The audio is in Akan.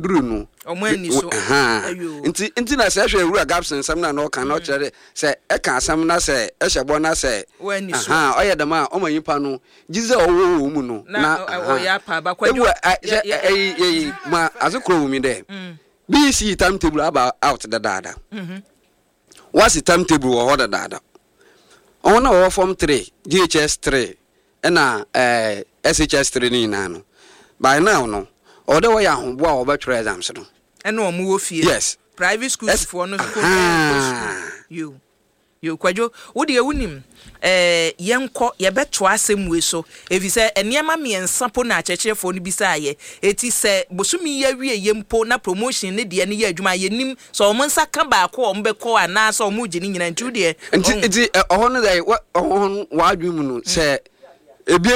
duru no omani so inti na say hwe ewura Gabson sam na no kan no kire say e kan sam na say e hyebo na say oyedama o manyipa no gize owo mu no na oya pa ba kwadwo ma azekro wu mi de BC timetable about out the dada what's the timetable or the dada on our form 3 GHS 3 and SHS 3 ni na no by now no or the way ahun bo obetwe exams no and no mu ofie yes private schools for no you kwadwo wo de ewunim yenko ye beto asem we so efise eniema miensa po na achechefo no bisaye eti se bosumi ya wie yempo na promotion ne de ne ya adwuma yenim so omonsa ka ba ko ombeko ana so omuji ni nyina ntu de enti ohon no dai ohon wa adwum no se ebi